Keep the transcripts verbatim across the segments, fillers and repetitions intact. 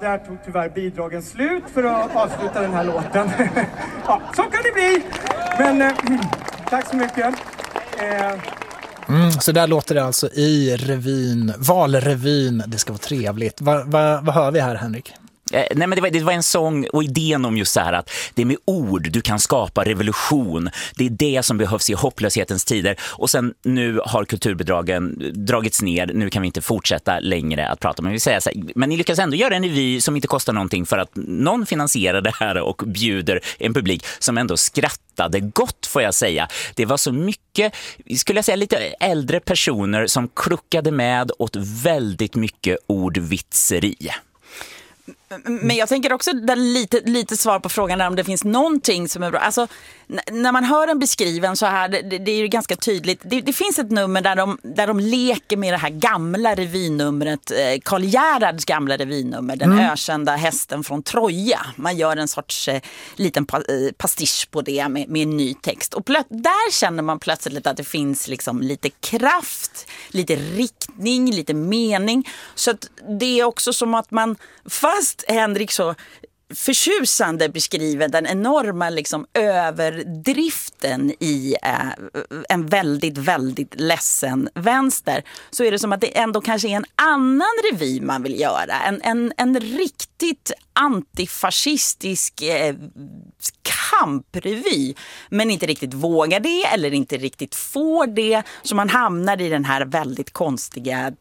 där tog tyvärr bidragen slut för att avsluta den här låten. Ja, så kan det bli. Men eh, tack så mycket. Eh, Mm, så där låter det alltså i revyn, valrevyn. Det ska vara trevligt. Vad va, va hör vi här, Henrik? Eh, nej men det var, det var en sång och idén om just så här att det är med ord du kan skapa revolution. Det är det som behövs i hopplöshetens tider. Och sen nu har kulturbidragen dragits ner. Nu kan vi inte fortsätta längre att prata. Men vi säger så här, men ni lyckas ändå göra en revy som inte kostar någonting för att någon finansierar det här och bjuder en publik som ändå skrattade gott, får jag säga. Det var så mycket, skulle jag säga, lite äldre personer som kluckade med åt väldigt mycket ordvitseri. Men jag tänker också där lite, lite svar på frågan där om det finns någonting som är bra. Alltså, n- när man hör en beskriven så här, det, det är ju ganska tydligt. Det, det finns ett nummer där de, där de leker med det här gamla revynumret, eh, Karl Gerhards gamla revynummer, den mm. ökända hästen från Troja. Man gör en sorts eh, liten pa, eh, pastisch på det med, med en ny text. Och plö- där känner man plötsligt att det finns liksom lite kraft, lite riktning, lite mening. Så att det är också som att man, fast Henrik så förtjusande beskriver den enorma liksom överdriften i eh, en väldigt, väldigt ledsen vänster, så är det som att det ändå kanske är en annan revy man vill göra. En, en, en riktigt antifascistisk eh, kamprevy, men inte riktigt vågar det eller inte riktigt får det, så man hamnar i den här väldigt konstiga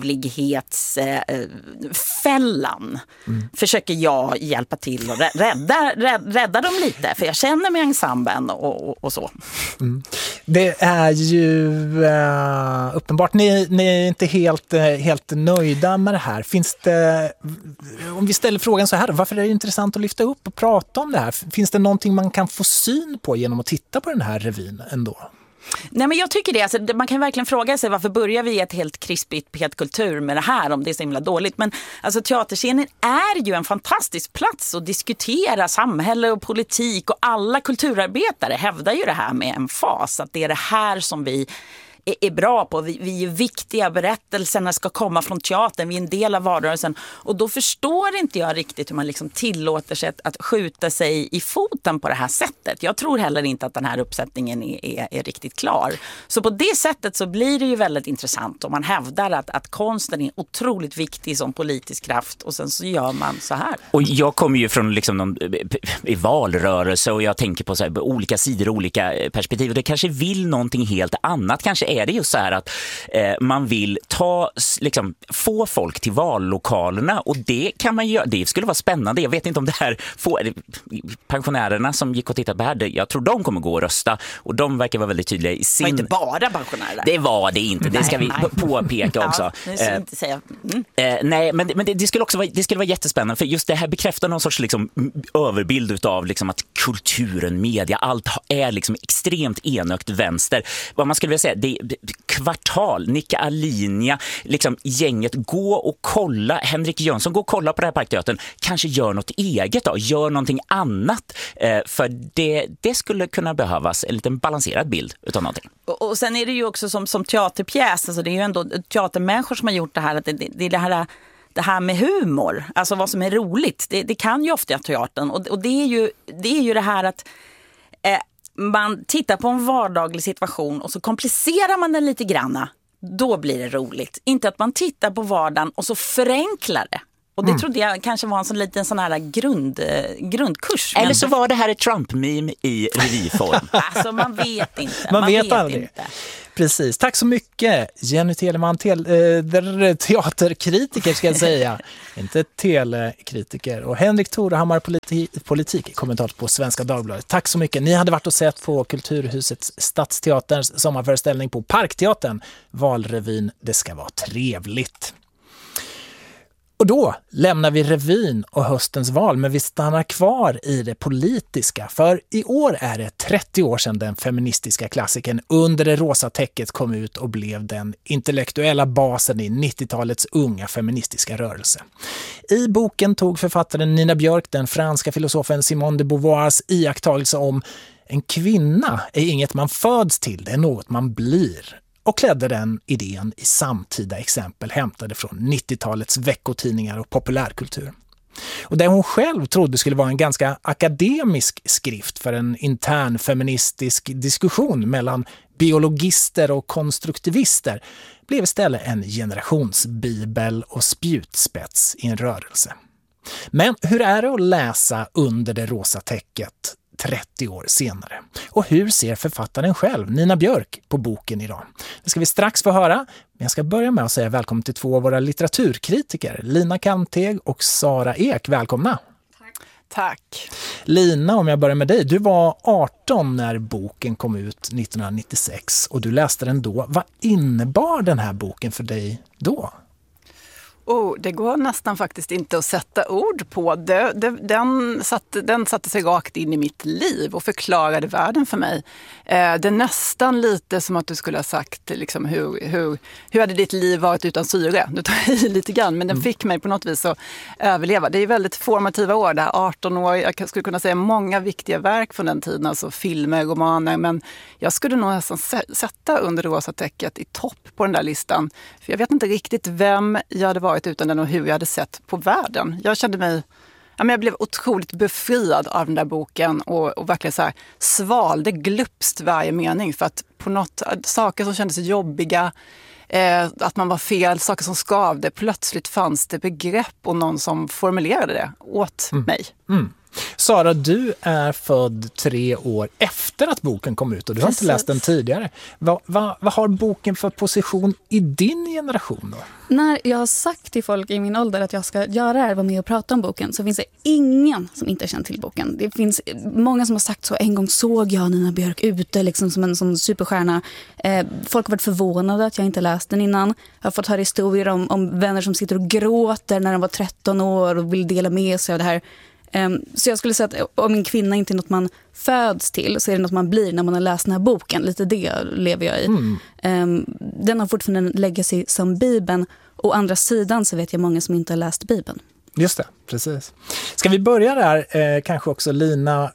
trevlighetsfällan. Eh, mm. Försöker jag hjälpa till och rädda, rädda, rädda dem lite, för jag känner mig ensemblen och, och, och så. Mm. Det är ju uh, uppenbart, ni, ni är inte helt, uh, helt nöjda med det här. Finns det, om vi ställer frågan så här, varför är det intressant att lyfta upp och prata om det här? Finns det någonting man kan få syn på genom att titta på den här revyn ändå? Nej, men jag tycker det. Alltså, man kan verkligen fråga sig varför börjar vi ett helt krispigt petkultur med det här om det är så himla dåligt. Men alltså, teaterscenen är ju en fantastisk plats att diskutera samhälle och politik, och alla kulturarbetare hävdar ju det här med en fas, att det är det här som vi är bra på. Vi, vi är viktiga, berättelserna ska komma från teatern, vi är en del av vardagen. Och då förstår inte jag riktigt hur man liksom tillåter sig att, att skjuta sig i foten på det här sättet. Jag tror heller inte att den här uppsättningen är, är, är riktigt klar. Så på det sättet så blir det ju väldigt intressant om man hävdar att, att konsten är otroligt viktig som politisk kraft, och sen så gör man så här. Och jag kommer ju från liksom någon, i valrörelse, och jag tänker på så här, olika sidor, olika perspektiv, och det kanske vill någonting helt annat. Kanske är det just så här att eh, man vill ta, liksom, få folk till vallokalerna, och det kan man göra. Det skulle vara spännande. Jag vet inte om det här får, pensionärerna som gick och tittade på det här, jag tror de kommer gå och rösta, och de verkar vara väldigt tydliga i sin... Men inte bara pensionärer. Det var det inte. Det nej, ska vi nej. påpeka också. Ja, det ska inte säga. Mm. Eh, nej, men, men det, det skulle också vara, det skulle vara jättespännande, för just det här bekräftar någon sorts liksom, överbild utav liksom, att kulturen, media, allt är liksom extremt enögt vänster. Vad man skulle vilja säga, det Kvartal, Nicka Alinia, liksom gänget, gå och kolla, Henrik Jönsson, gå och kolla på det här Parkteatern, kanske gör något eget då, gör någonting annat, eh, för det, det skulle kunna behövas en liten balanserad bild utav någonting. Och, och sen är det ju också som, som teaterpjäs, alltså det är ju ändå teatermänniskor som har gjort det här, att det, det, det är det här det här med humor, alltså vad som är roligt, det, det kan ju ofta teatern, och, och det är ju det är ju det här att eh, man tittar på en vardaglig situation och så komplicerar man den lite granna, då blir det roligt. Inte att man tittar på vardagen och så förenklar det. Och det mm. trodde jag kanske var en sån liten sån här grund, grundkurs. Eller så var det här ett Trump-meme i revyform. Alltså man vet inte. Man, man vet, vet aldrig. Inte. Precis. Tack så mycket, Jenny Teleman, te- äh, teaterkritiker ska jag säga. Inte telekritiker. Och Henrik Torehammar, politi- politik, kommentator på Svenska Dagbladet. Tack så mycket. Ni hade varit och sett på Kulturhusets Stadsteaterns sommarföreställning på Parkteatern. Valrevyn, det ska vara trevligt. Och då lämnar vi revyn och höstens val, men vi stannar kvar i det politiska. För i år är det trettio år sedan den feministiska klassikern Under det rosa täcket kom ut och blev den intellektuella basen i nittiotalets unga feministiska rörelse. I boken tog författaren Nina Björk den franska filosofen Simone de Beauvoirs iakttagelse om en kvinna är inget man föds till, det är något man blir. Och klädde den idén i samtida exempel hämtade från nittiotalets veckotidningar och populärkultur. Och det hon själv trodde skulle vara en ganska akademisk skrift för en intern feministisk diskussion mellan biologister och konstruktivister blev istället en generationsbibel och spjutspets i en rörelse. Men hur är det att läsa Under det rosa täcket trettio år senare? Och hur ser författaren själv, Nina Björk, på boken idag? Det ska vi strax få höra, men jag ska börja med att säga välkommen till två av våra litteraturkritiker, Lina Kanteg och Sara Ek. Välkomna! Tack. Lina, om jag börjar med dig. Du var arton när boken kom ut nittonhundranittiosex och du läste den då. Vad innebar den här boken för dig då? Oh, det går nästan faktiskt inte att sätta ord på. Det, det, den, satte, den satte sig rakt in i mitt liv och förklarade världen för mig. Eh, det är nästan lite som att du skulle ha sagt liksom, hur, hur, hur hade ditt liv varit utan syre? Nu tar jag i lite grann, men den mm. fick mig på något vis att överleva. Det är väldigt formativa år, det här arton år. Jag skulle kunna säga många viktiga verk från den tiden, alltså filmer, romaner. Men jag skulle nog nästan sätta Under det rosa täcket i topp på den där listan. För jag vet inte riktigt vem jag hade varit utan den och hur jag hade sett på världen. Jag kände mig, ja, men jag blev otroligt befriad av den där boken och, och verkligen så här svalde glupst varje mening för att på något, saker som kändes jobbiga, eh, att man var fel, saker som skavde, plötsligt fanns det begrepp och någon som formulerade det åt mm. mig. Mm. Sara, du är född tre år efter att boken kom ut och du har Precis. inte läst den tidigare. Vad, vad, vad har boken för position i din generation då? När jag har sagt till folk i min ålder att jag ska göra det här, vara med och prata om boken, så finns det ingen som inte känner till boken. Det finns många som har sagt så, en gång såg jag Nina Björk ute liksom som en som superstjärna. Eh, folk har varit förvånade att jag inte läst den innan. Jag har fått höra historier om, om vänner som sitter och gråter när de var tretton år och vill dela med sig av det här. Um, så jag skulle säga att om en kvinna inte är något man föds till, så är det något man blir när man har läst den här boken. Lite det lever jag i. Mm. Um, den har fortfarande en legacy som Bibeln. Å andra sidan så vet jag många som inte har läst Bibeln. Just det, precis. Ska vi börja där, eh, kanske också Lina,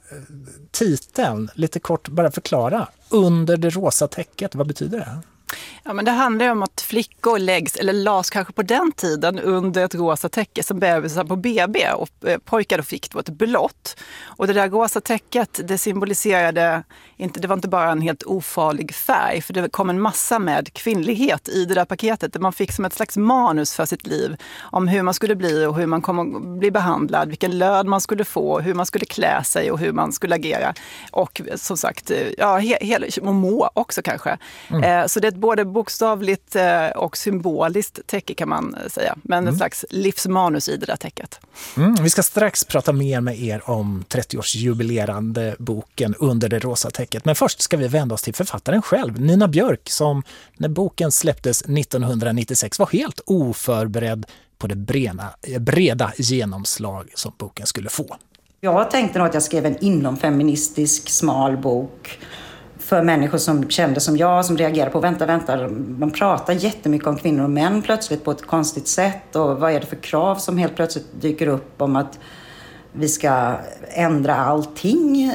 titeln, lite kort bara förklara. Under det rosa täcket, vad betyder det? Ja, men det handlar ju om att flickor läggs, eller las kanske på den tiden, under ett rosa täcke som bebisar på B B och pojkar då fick då ett blått. Och det där rosa täcket, det symboliserade, inte, det var inte bara en helt ofarlig färg, för det kom en massa med kvinnlighet i det där paketet där man fick som ett slags manus för sitt liv om hur man skulle bli och hur man kom att bli behandlad, vilken lön man skulle få, hur man skulle klä sig och hur man skulle agera. Och som sagt, ja, he, he, och må också kanske. Mm. Eh, så det är ett både bokstavligt och symboliskt täcke kan man säga. Men mm. ett slags livsmanus i det där täcket. Mm, vi ska strax prata mer med er om trettioårsjubilerande boken Under det rosa täcket. Men först ska vi vända oss till författaren själv, Nina Björk, som när boken släpptes nittonhundranittiosex var helt oförberedd på det breda, breda genomslag som boken skulle få. Jag tänkte nog att jag skrev en inomfeministisk smal bok för människor som kände som jag, som reagerade på vänta, vänta. Man pratar jättemycket om kvinnor och män plötsligt på ett konstigt sätt. Och vad är det för krav som helt plötsligt dyker upp om att vi ska ändra allting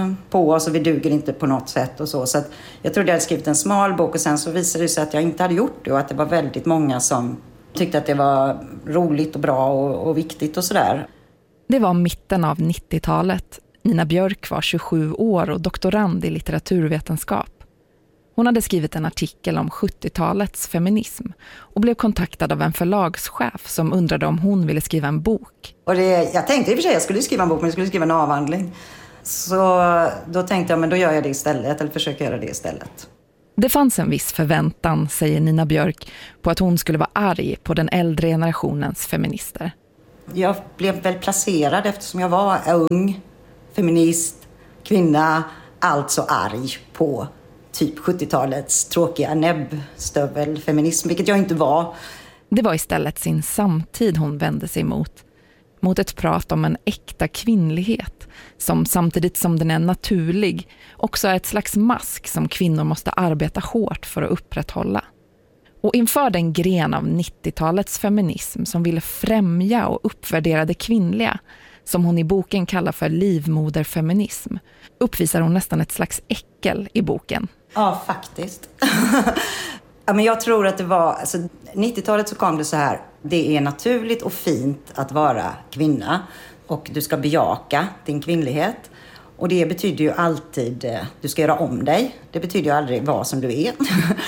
på oss och vi duger inte på något sätt och så. Så att jag trodde jag hade skrivit en smal bok och sen så visade det sig att jag inte hade gjort det och att det var väldigt många som tyckte att det var roligt och bra och, och viktigt och sådär. Det var mitten av nittiotalet. Nina Björk var tjugosju år och doktorand i litteraturvetenskap. Hon hade skrivit en artikel om sjuttiotalets feminism och blev kontaktad av en förlagschef som undrade om hon ville skriva en bok. Och det, jag tänkte i och för sig att jag skulle skriva en bok, men jag skulle skriva en avhandling. Så då tänkte jag, men då gör jag det istället, eller försöker göra det istället. Det fanns en viss förväntan, säger Nina Björk, på att hon skulle vara arg på den äldre generationens feminister. Jag blev väl placerad eftersom jag var ung, feminist, kvinna, alltså arg på typ sjuttiotalets tråkiga näbbstövelfeminism, vilket jag inte var. Det var istället sin samtid hon vände sig mot. Mot ett prat om en äkta kvinnlighet som samtidigt som den är naturlig också är ett slags mask som kvinnor måste arbeta hårt för att upprätthålla. Och inför den gren av nittiotalets feminism som ville främja och uppvärdera det kvinnliga, som hon i boken kallar för livmoderfeminism, uppvisar hon nästan ett slags äckel i boken. Ja, faktiskt. Ja, men jag tror att det var, alltså, nittiotalet så kom det så här, det är naturligt och fint att vara kvinna och du ska bejaka din kvinnlighet. Och det betyder ju alltid, eh, du ska göra om dig. Det betyder ju aldrig vara som du är.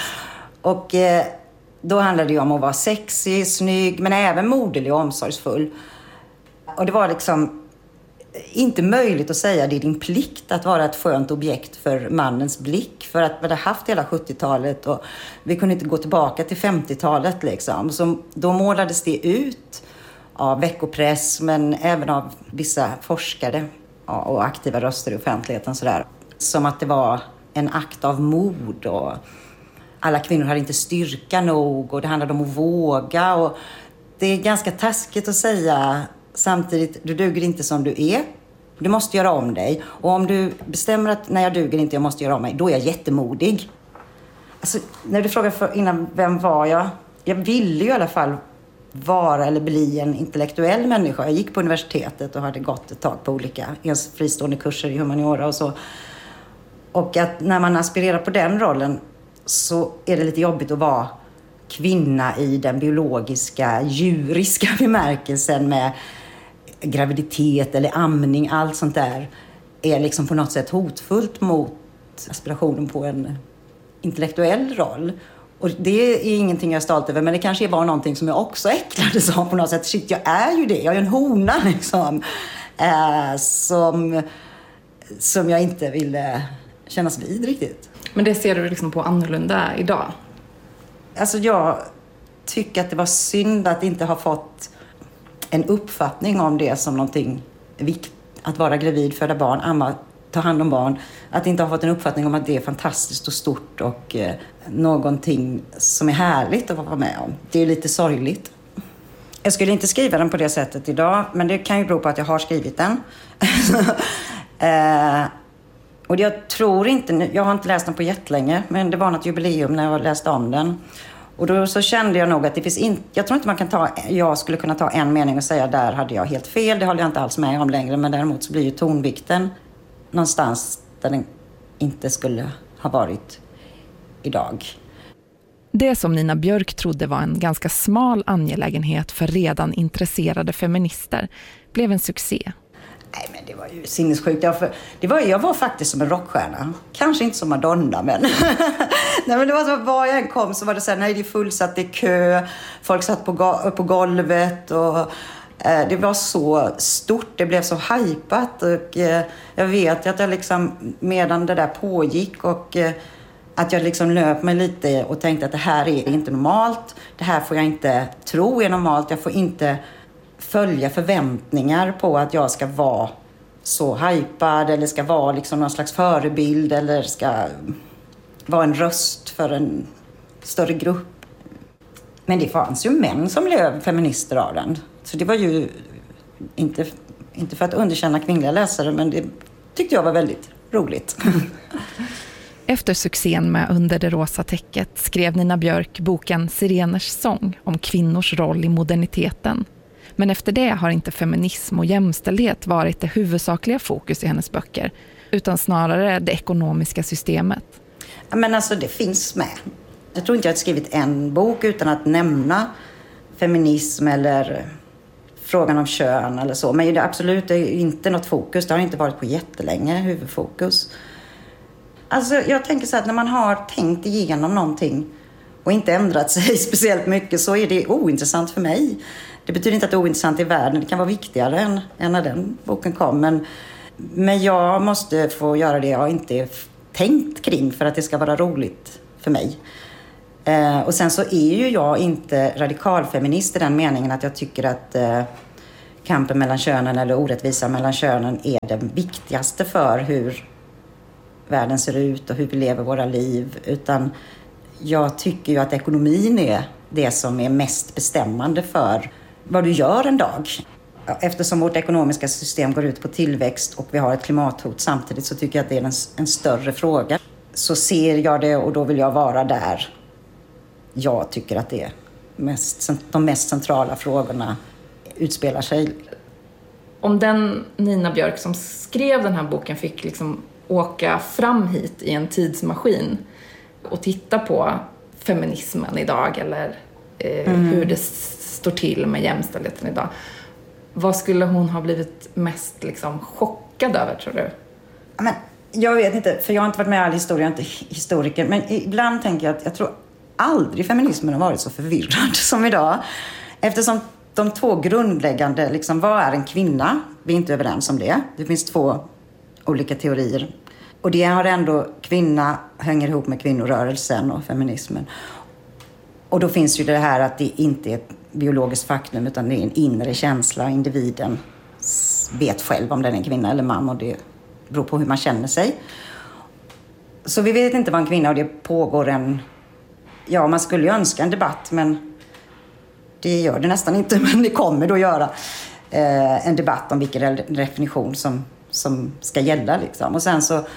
och eh, då handlade det ju om att vara sexig, snygg, men även moderlig och omsorgsfull. Och det var liksom inte möjligt att säga det är din plikt att vara ett skönt objekt för mannens blick. För att vi hade haft hela sjuttiotalet och vi kunde inte gå tillbaka till femtiotalet liksom. Så då målades det ut av veckopress men även av vissa forskare och aktiva röster i offentligheten sådär. Som att det var en akt av mod och alla kvinnor hade inte styrka nog och det handlade om att våga. Och det är ganska taskigt att säga samtidigt, du duger inte som du är. Du måste göra om dig. Och om du bestämmer att när jag duger inte, jag måste göra om mig, då är jag jättemodig. Alltså, när du frågade för, innan, vem var jag? Jag ville ju i alla fall vara eller bli en intellektuell människa. Jag gick på universitetet och hade gått ett tag på olika ens fristående kurser i humaniora och så. Och att när man aspirerar på den rollen så är det lite jobbigt att vara kvinna i den biologiska, djuriska bemärkelsen med graviditet eller amning, allt sånt där är liksom på något sätt hotfullt mot aspirationen på en intellektuell roll. Och det är ingenting jag är stolt över, men det kanske var någonting som jag också äcklades av på något sätt. Shit, jag är ju det, jag är en hona liksom. Eh, som, som jag inte ville kännas vid riktigt. Men det ser du liksom på annorlunda idag? Alltså jag tycker att det var synd att inte ha fått en uppfattning om det som någonting viktigt. Att vara gravid, föda barn, amma, ta hand om barn. Att inte ha fått en uppfattning om att det är fantastiskt och stort och eh, någonting som är härligt att vara med om. Det är lite sorgligt. Jag skulle inte skriva den på det sättet idag, men det kan ju bero på att jag har skrivit den. eh, och jag tror inte, jag har inte läst den på jättelänge, men det var något jubileum när jag läste om den. Och då så kände jag nog att det finns inte, jag tror inte man kan ta, jag skulle kunna ta en mening och säga där hade jag helt fel, det håller jag inte alls med om längre, men däremot så blir ju tonvikten någonstans där den inte skulle ha varit idag. Det som Nina Björk trodde var en ganska smal angelägenhet för redan intresserade feminister blev en succé. Nej, men det var ju sinnessjukt. Jag, för, det var, jag var faktiskt som en rockstjärna. Kanske inte som Madonna, men... nej, men det var så, var jag än kom så var det så här, nej, det är fullsatt, det är kö. Folk satt på, go- på golvet och eh, det var så stort. Det blev så hypat och eh, jag vet att jag liksom, medan det där pågick och eh, att jag liksom löp mig lite och tänkte att det här är inte normalt. Det här får jag inte tro är normalt. Jag får inte följa förväntningar på att jag ska vara så hypad eller ska vara liksom någon slags förebild eller ska vara en röst för en större grupp. Men det fanns ju män som blev feminister av den. Så det var ju inte, inte för att underkänna kvinnliga läsare, men det tyckte jag var väldigt roligt. Efter succén med Under det rosa täcket skrev Nina Björk boken Sireners sång om kvinnors roll i moderniteten. Men efter det har inte feminism och jämställdhet varit det huvudsakliga fokus i hennes böcker, utan snarare det ekonomiska systemet. Men alltså det finns med. Jag tror inte jag har skrivit en bok utan att nämna feminism eller frågan om kön eller så. Men det är absolut inte något fokus. Det har inte varit på jättelänge huvudfokus. Alltså jag tänker så att när man har tänkt igenom någonting och inte ändrat sig speciellt mycket så är det ointressant för mig. Det betyder inte att det är ointressant i världen. Det kan vara viktigare än, än när den boken kom. Men, men jag måste få göra det jag inte är tänkt kring för att det ska vara roligt för mig. Eh, och sen så är ju jag inte radikalfeminist i den meningen att jag tycker att eh, kampen mellan könen eller orättvisa mellan könen är den viktigaste för hur världen ser ut och hur vi lever våra liv. Utan jag tycker ju att ekonomin är det som är mest bestämmande för vad du gör en dag. Eftersom vårt ekonomiska system går ut på tillväxt och vi har ett klimathot samtidigt så tycker jag att det är en, en större fråga. Så ser jag det och då vill jag vara där. Jag tycker att det är mest, de mest centrala frågorna utspelar sig. Om den Nina Björk som skrev den här boken fick liksom åka fram hit i en tidsmaskin och titta på feminismen idag eller eh, mm. hur det står till med jämställdheten idag. Vad skulle hon ha blivit mest liksom, chockad över, tror du? Men, jag vet inte, för jag har inte varit med i all historia, jag är inte historiker. Men ibland tänker jag att jag tror aldrig feminismen har varit så förvirrad som idag. Eftersom de två grundläggande, liksom, vad är en kvinna? Vi är inte överens om det. Det finns två olika teorier. Och det har ändå, kvinna hänger ihop med kvinnorörelsen och feminismen. Och då finns ju det här att det inte är ett biologiskt faktum utan det är en inre känsla. Individen vet själv om den är kvinna eller man och det beror på hur man känner sig. Så vi vet inte vad en kvinna och det pågår en... Ja, man skulle ju önska en debatt men det gör det nästan inte. Men det kommer då göra eh, en debatt om vilken definition som, som ska gälla. Liksom. Och sen så,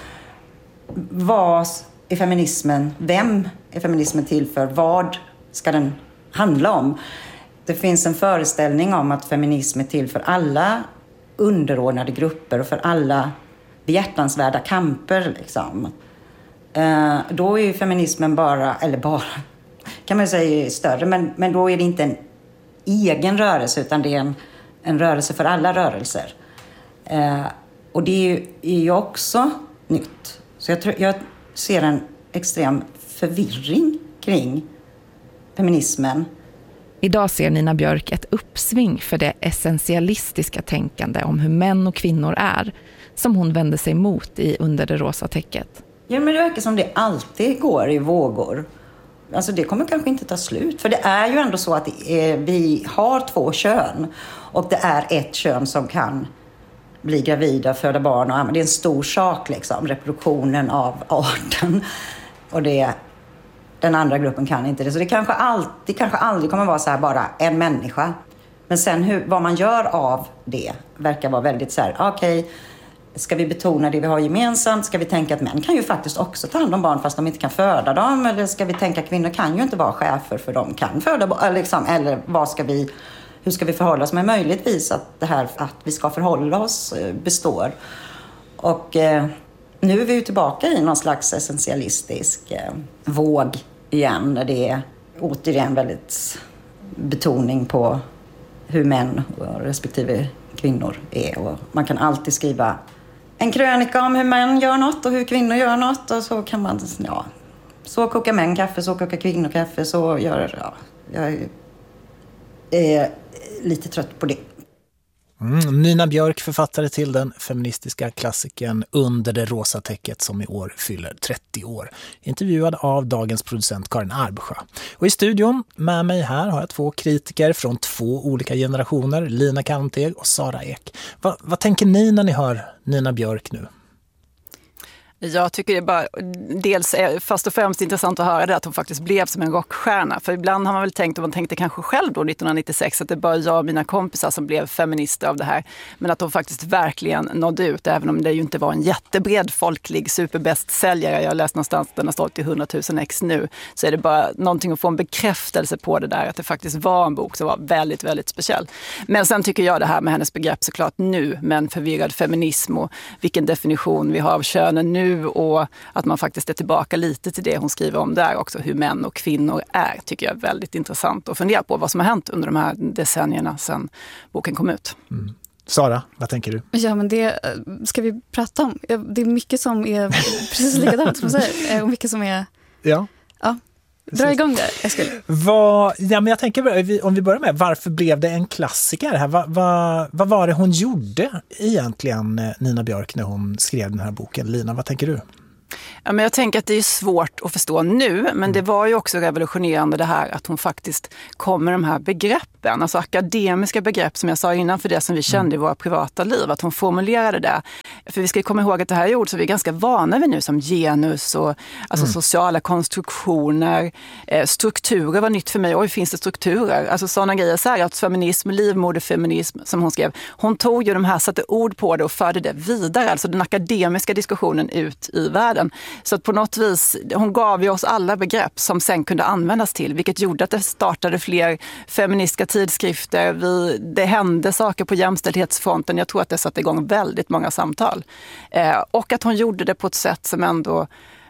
vad är feminismen? Vem är feminismen till för? Vad ska den handla om? Det finns en föreställning om att feminism är till för alla underordnade grupper och för alla behjärtansvärda kamper. Liksom. Eh, då är ju feminismen bara, eller bara, kan man säga större, men, men då är det inte en egen rörelse utan det är en, en rörelse för alla rörelser. Eh, och det är ju, är ju också nytt. Så jag, tror, jag ser en extrem förvirring kring feminismen. Idag ser Nina Björk ett uppsving för det essentialistiska tänkande om hur män och kvinnor är, som hon vände sig mot i Under det rosa täcket. Ja, men det verkar som det alltid går i vågor. Alltså det kommer kanske inte ta slut. För det är ju ändå så att är, vi har två kön. Och det är ett kön som kan bli gravida, föda barn. Och, det är en stor sak liksom, reproduktionen av arten. Och det, den andra gruppen kan inte det. Så det kanske, alltid, kanske aldrig kommer vara så här bara en människa. Men sen hur, vad man gör av det verkar vara väldigt så här, okej. Okay, ska vi betona det vi har gemensamt? Ska vi tänka att män kan ju faktiskt också ta hand om barn fast de inte kan föda dem? Eller ska vi tänka att kvinnor kan ju inte vara chefer för de kan föda barn? Eller, liksom, eller vad ska vi, hur ska vi förhålla oss? Men möjligtvis att det här att vi ska förhålla oss består. Och eh, nu är vi ju tillbaka i någon slags essentialistisk eh, våg igen. Där det är återigen väldigt betoning på hur män respektive kvinnor är. Och man kan alltid skriva en krönika om hur män gör något och hur kvinnor gör något. Och så kan man, ja, så kokar män kaffe, så kokar kvinnor kaffe, så gör, ja, jag är lite trött på det. Mm, Nina Björk, författare till den feministiska klassikern Under det rosa täcket som i år fyller trettio år. Intervjuad av dagens producent Karin Arbsjö. Och i studion med mig här har jag två kritiker från två olika generationer, Lina Kanteg och Sara Ek. Va, vad tänker ni när ni hör Nina Björk nu? Jag tycker det är bara, dels är först och främst intressant att höra det att hon faktiskt blev som en rockstjärna. För ibland har man väl tänkt, och man tänkte kanske själv då nittonhundranittiosex, att det bara jag och mina kompisar som blev feminister av det här. Men att hon faktiskt verkligen nådde ut, även om det ju inte var en jättebred folklig superbästsäljare. Jag har läst någonstans att den har stått till hundratusen ex nu. Så är det bara någonting att få en bekräftelse på det där, att det faktiskt var en bok som var väldigt, väldigt speciell. Men sen tycker jag det här med hennes begrepp såklart nu, men förvirrad feminism och vilken definition vi har av könen nu. Och att man faktiskt är tillbaka lite till det hon skriver om där också, hur män och kvinnor är, tycker jag är väldigt intressant att fundera på vad som har hänt under de här decennierna sedan boken kom ut. Mm. Sara, vad tänker du? Ja, men det ska vi prata om. Det är mycket som är precis likadant som säger, och mycket som är... Ja. Ja. Dra igång där, Eskil. Vad, ja, men jag tänker, om vi börjar med, varför blev det en klassiker här? Vad, vad, vad var det hon gjorde egentligen, Nina Björk, när hon skrev den här boken? Lina, vad tänker du? Ja, men jag tänker att det är svårt att förstå nu, men det var ju också revolutionerande det här att hon faktiskt kom med de här begreppen, alltså akademiska begrepp som jag sa innan för det som vi kände i våra privata liv, att hon formulerade det. För vi ska komma ihåg att det här är ord som vi är ganska vana vid nu, som genus och alltså mm. sociala konstruktioner, eh, strukturer var nytt för mig. Oj, finns det strukturer? Alltså sådana grejer, så här att feminism, livmoderfeminism som hon skrev, hon tog ju de här, satte ord på det och förde det vidare, alltså den akademiska diskussionen ut i världen. Så att på något vis, hon gav ju oss alla begrepp som sen kunde användas till, vilket gjorde att det startade fler feministiska tidskrifter. Vi, det hände saker på jämställdhetsfronten. Jag tror att det satte igång väldigt många samtal. Eh, och att hon gjorde det på ett sätt som ändå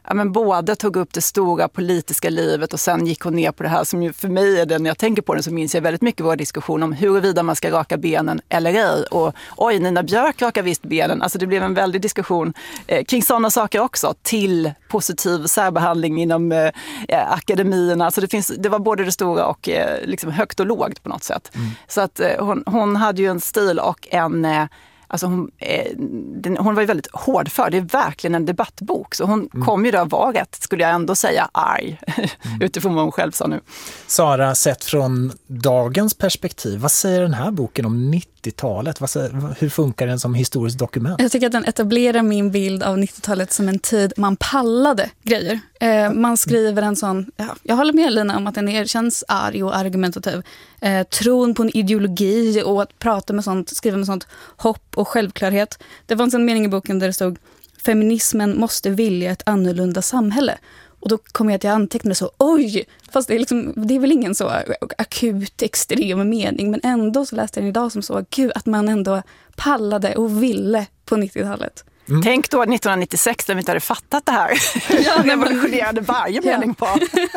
ja, men både tog upp det stora politiska livet och sen gick hon ner på det här som ju för mig är det, när jag tänker på den så minns jag väldigt mycket vår diskussion om huruvida man ska raka benen eller ej. Och oj, Nina Björk rakar visst benen. Alltså det blev en väldig diskussion eh, kring sådana saker också, till positiv särbehandling inom eh, akademierna. Alltså det, finns, det var både det stora och eh, liksom högt och lågt på något sätt. Mm. Så att eh, hon, hon hade ju en stil och en... Eh, Alltså hon, eh, den, hon var ju väldigt hård för. Det är verkligen en debattbok. Så hon mm. kom ju då vara rätt, skulle jag ändå säga, arg. Mm. Utifrån vad hon själv sa nu. Sara, sett från dagens perspektiv, vad säger den här boken om nittiotalet? Vad säger, hur funkar den som historiskt dokument? Jag tycker att den etablerar min bild av nittiotalet som en tid man pallade grejer. Eh, man skriver en sån, ja, jag håller med Lina om att den är, känns arg och argumentativ. Eh, tron på en ideologi och att prata med sånt, skriva med sånt hopp och självklarhet. Det var en sån mening i boken där det stod: feminismen måste vilja ett annorlunda samhälle. Och då kom jag till att anteckna så, oj, fast det är, liksom, det är väl ingen så akut, extrem mening, men ändå så läste jag den idag som så, gud, att man ändå pallade och ville på nittiotalet. Mm. Tänk då nittonhundranittiosex när vi inte hade fattat det här. Ja, när man reviderade varje mening på.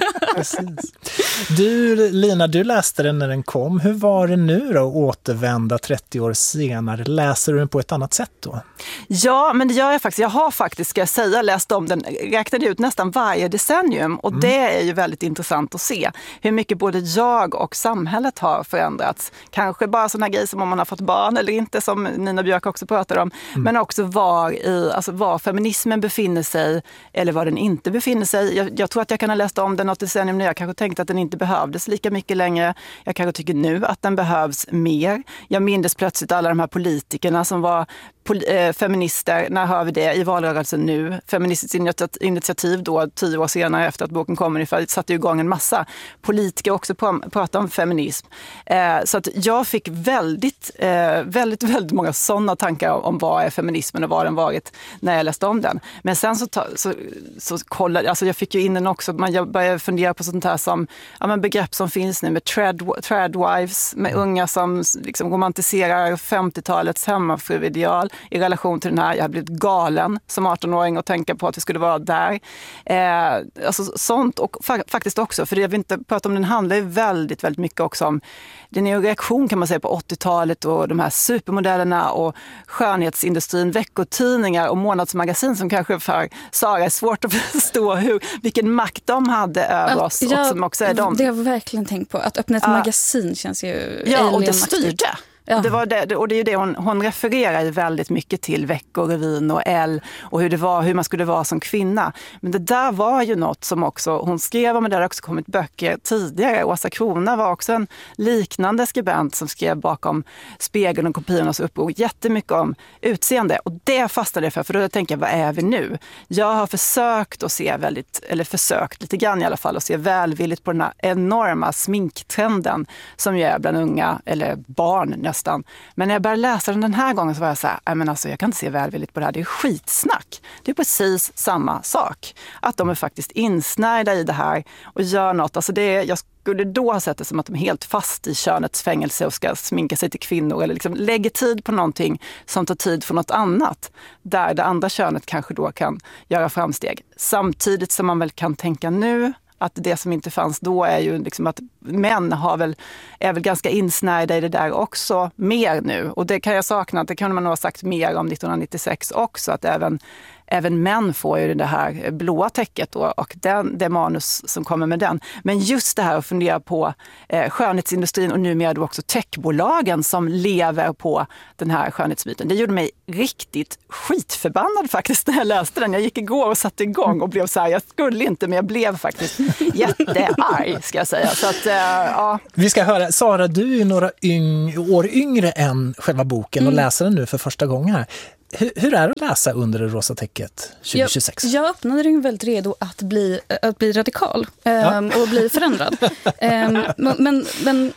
Precis. Du, Lina, du läste den när den kom. Hur var det nu då att återvända trettio år senare? Läser du den på ett annat sätt då? Ja, men det gör jag faktiskt. Jag har faktiskt, ska jag säga, läst om den, räknade ut nästan varje decennium. Och mm. det är ju väldigt intressant att se hur mycket både jag och samhället har förändrats. Kanske bara sådana grejer som om man har fått barn eller inte, som Nina Björk också pratar om. Mm. Men också var i, alltså var feminismen befinner sig eller var den inte befinner sig. Jag, jag tror att jag kan ha läst om den något decennium när jag kanske tänkte att den inte behövdes lika mycket längre. Jag kanske tycker nu att den behövs mer. Jag minns plötsligt alla de här politikerna som var pol- eh, feminister. När hör vi det i valrörelsen nu? Feministiskt initiativ då, tio år senare efter att boken kom ungefär, satte igång en massa politiker också på prata om feminism. Eh, så att jag fick väldigt, eh, väldigt, väldigt många sådana tankar om, om vad är feminismen och vad den varit när jag läste om den. Men sen så, ta, så, så kollade, alltså jag fick ju in den också, man, jag började fundera på sånt här som, ja, men begrepp som finns nu med trad, tradwives, med unga som liksom romantiserar femtiotalets hemmafruideal i relation till den här, jag har blivit galen som arton-åring och tänka på att vi skulle vara där. Eh, alltså sånt, och fa- faktiskt också, för det jag vill inte prata om, den handlar ju väldigt, väldigt mycket också om, den är ju en reaktion kan man säga på åttiotalet och de här supermodellerna och skönhetsindustrin, veckotidningar och månadsmagasin som kanske för Sara är svårt att förstå hur, vilken makt de hade över att, oss. Ja, och som också är de. Det har jag verkligen tänkt på. Att öppna ett uh, magasin känns ju... Ja, och det styrde. Ja. Det var det, och det är ju det hon, hon refererar ju väldigt mycket till Veckor, Revyn och Elle och hur det var, hur man skulle vara som kvinna. Men det där var ju något som också hon skrev om, och det har också kommit böcker tidigare. Åsa Krona var också en liknande skribent som skrev bakom Spegeln och Kopiornas uppror jättemycket om utseende, och det fastnade jag för, för då tänker jag, vad är vi nu? Jag har försökt att se väldigt, eller försökt lite grann i alla fall, att se välvilligt på den här enorma sminktrenden som ju är bland unga, eller barn nästan. Men när jag började läsa den den här gången så var jag så här, men alltså jag kan inte se välvilligt på det här, det är skitsnack. Det är precis samma sak. Att de är faktiskt insnärda i det här och gör något. Alltså det är, jag skulle då ha sett det som att de är helt fast i könets fängelse och ska sminka sig till kvinnor, eller liksom lägger tid på någonting som tar tid för något annat. Där det andra könet kanske då kan göra framsteg. Samtidigt som man väl kan tänka nu att det som inte fanns då är ju liksom att män har väl, är väl ganska insnärda i det där också mer nu. Och det kan jag sakna, det kan man nog ha sagt mer om nittonhundranittiosex också, att även, även män får ju det här blåa täcket då, och den, det manus som kommer med den. Men just det här att fundera på eh, skönhetsindustrin och numera då också techbolagen som lever på den här skönhetsmyten. Det gjorde mig riktigt skitförbannad faktiskt när jag läste den. Jag gick igår och satte igång och blev så här, jag skulle inte, men jag blev faktiskt jättearg ska jag säga. Så att, eh, ja. Vi ska höra, Sara, du är ju några yng, år yngre än själva boken och mm. läser den nu för första gången här. Hur, hur är det att läsa Under det rosa täcket tjugohundratjugosex? Jag, jag öppnade den väldigt redo att bli, att bli radikal ähm, ja. och bli förändrad. ähm, men, men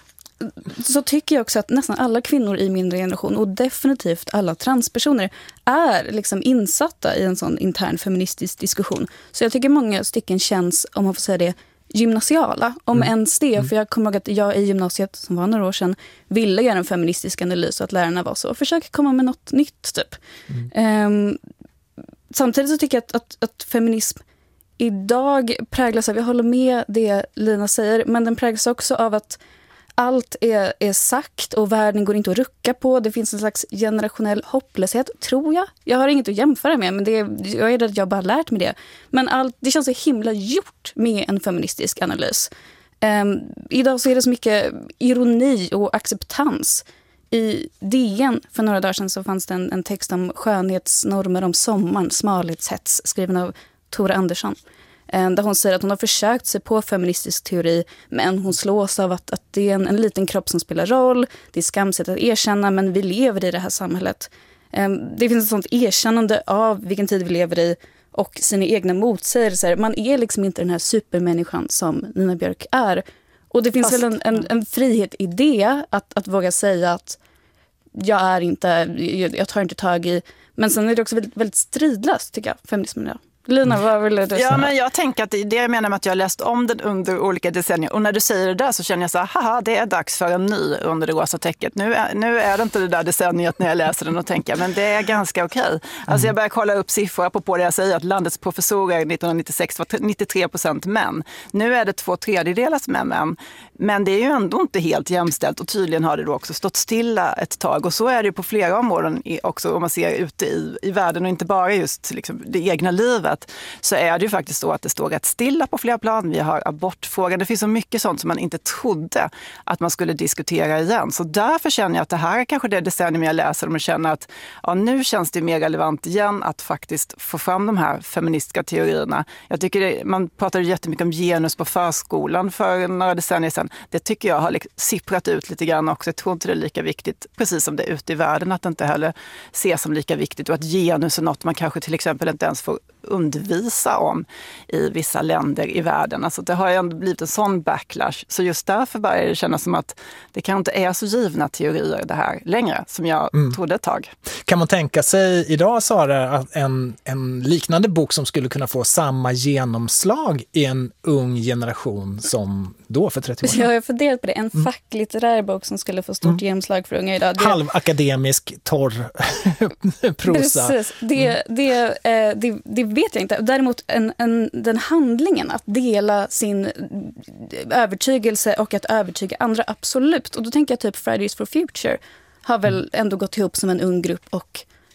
så tycker jag också att nästan alla kvinnor i min generation, och definitivt alla transpersoner, är liksom insatta i en sån intern feministisk diskussion. Så jag tycker många stycken känns, om man får säga det, gymnasiala, om mm. ens det. Mm. För jag kommer ihåg att jag i gymnasiet, som var några år sedan, ville göra en feministisk analys och att lärarna var så. Försök komma med något nytt, typ. Mm. Um, samtidigt så tycker jag att, att, att feminism idag präglas av, jag håller med det Lina säger, men den präglas också av att allt är, är sagt och världen går inte att rucka på. Det finns en slags generationell hopplöshet, tror jag. Jag har inget att jämföra med, men det är, jag är rädd att jag bara lärt mig det. Men allt, det känns så himla gjort med en feministisk analys. Um, idag så är det så mycket ironi och acceptans. I D N för några dagar sedan så fanns det en, en text om skönhetsnormer om sommaren, smalhetshets, skriven av Tora Andersson. Där hon säger att hon har försökt sig på feministisk teori, men hon slås av att, att det är en, en liten kropp som spelar roll. Det är skamset att erkänna, men vi lever i det här samhället. Det finns ett sånt erkännande av vilken tid vi lever i och sina egna motsägelser. Man är liksom inte den här supermänniskan som Nina Björk är. Och det finns Fast, väl en, en, en frihet i det, att, att våga säga att jag är inte, jag, jag tar inte tag i. Men sen är det också väldigt, väldigt stridlöst, tycker jag, feminismen idag. Lina, vad vill du säga? Ja, men jag tänker att det, det jag menar med att jag har läst om den under olika decennier. Och när du säger det där så känner jag så här, haha, det är dags för en ny Under det rosa täcket. Nu är, nu är det inte det där decenniet när jag läser den och tänker, men det är ganska okej. Okay. Alltså jag börjar kolla upp siffror på det jag säger, att landets professorer nittonhundranittiosex var nittiotre procent män. Nu är det två tredjedelar med män. Men det är ju ändå inte helt jämställt och tydligen har det då också stått stilla ett tag. Och så är det ju på flera områden också, om man ser ute i, i världen och inte bara just liksom, det egna livet. Så är det ju faktiskt så att det står rätt stilla på flera plan. Vi har abortfrågan. Det finns så mycket sånt som man inte trodde att man skulle diskutera igen. Så därför känner jag att det här är kanske det decennium jag läser om och känner att ja, nu känns det mer relevant igen att faktiskt få fram de här feministiska teorierna. Jag tycker det, man pratade jättemycket om genus på förskolan för några decennier sedan. Det tycker jag har liksom sipprat ut lite grann också. Jag tror inte det är lika viktigt, precis som det är ute i världen, att det inte heller ses som lika viktigt och att genus är något man kanske till exempel inte ens får undvisa om i vissa länder i världen. Alltså det har ju ändå blivit en sån backlash. Så just därför börjar det kännas som att det kanske inte är så givna teorier det här längre som jag mm. trodde ett tag. Kan man tänka sig idag, Sara, att en, en liknande bok som skulle kunna få samma genomslag i en ung generation som då för trettio år sedan? Jag har funderat på det. En mm. facklitterär bok som skulle få stort mm. genomslag för unga idag. Det... Halvakademisk, torr prosa. Precis. Det, mm. det, det, det, det vet jag inte. Däremot en, en, den handlingen att dela sin övertygelse och att övertyga andra, absolut. Och då tänker jag typ Fridays for Future har väl ändå gått ihop som en ung grupp och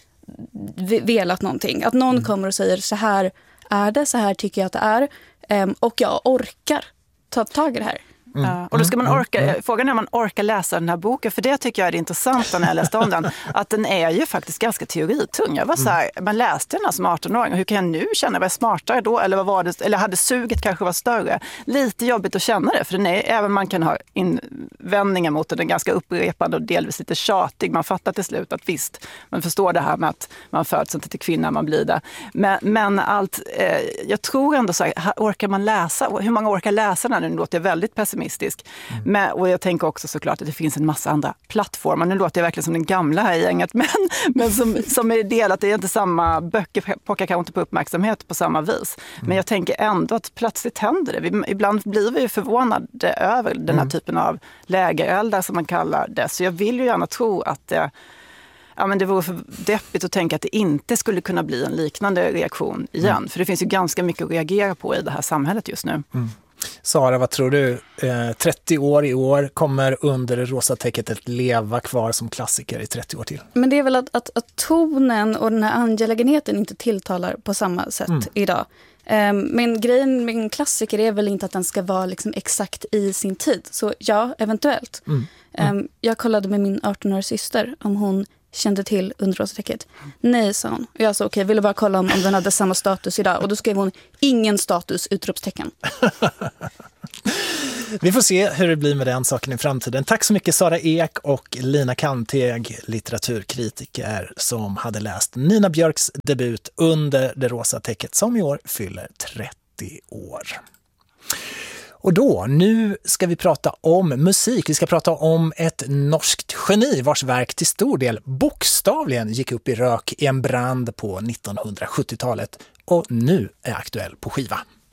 velat någonting. Att någon mm. kommer och säger så här är det, så här tycker jag att det är och jag orkar ta tag i det här. Mm. Ja, och då ska man orka, mm. frågan är om man orkar läsa den här boken, för det tycker jag är det intressanta när jag läste om den, att den är ju faktiskt ganska teoritung. Jag var så här, man läste den här som arton-åring, och hur kan jag nu känna, var jag smartare då, eller vad var det, eller hade suget kanske var större? Lite jobbigt att känna det, för den är, även man kan ha invändningar mot den, den är ganska upprepande och delvis lite tjatig. Man fattar till slut att visst, man förstår det här med att man föds inte till kvinna, man blir det. Men, men allt, eh, jag tror ändå så här, orkar man läsa, hur många orkar läsa den? Nu låter jag väldigt pessimistisk. Mm. Men, och jag tänker också såklart att det finns en massa andra plattformar. Nu låter jag verkligen som den gamla här i gänget, men, men som, som är delat, det är inte samma böcker, pockar kanske inte på uppmärksamhet på samma vis. Mm. Men jag tänker ändå att plötsligt händer det. Vi, ibland blir vi ju förvånade över den här mm. typen av lägereldar som man kallar det. Så jag vill ju gärna tro att det, ja, men det vore för deppigt att tänka att det inte skulle kunna bli en liknande reaktion igen. Mm. För det finns ju ganska mycket att reagera på i det här samhället just nu. Mm. Sara, vad tror du? Eh, trettio år i år, kommer Under det rosa täcket att leva kvar som klassiker i trettio år till? Men det är väl att, att, att tonen och den här angelägenheten inte tilltalar på samma sätt mm. idag. Eh, men grejen med en klassiker är väl inte att den ska vara liksom exakt i sin tid. Så ja, eventuellt. Mm. Mm. Eh, jag kollade med min arton-åriga syster om hon kände till Under rosa täcket. Nej, sa hon. Och jag sa okej, okay, ville bara kolla om, om den hade samma status idag. Och då skrev hon ingen status, utropstecken. Vi får se hur det blir med den saken i framtiden. Tack så mycket Sara Ek och Lina Kanteg, litteraturkritiker, som hade läst Nina Björks debut Under det rosa täcket, som i år fyller trettio år. Och då, nu ska vi prata om musik. Vi ska prata om ett norskt geni vars verk till stor del bokstavligen gick upp i rök i en brand på nittonhundrasjuttiotalet och nu är aktuell på skiva.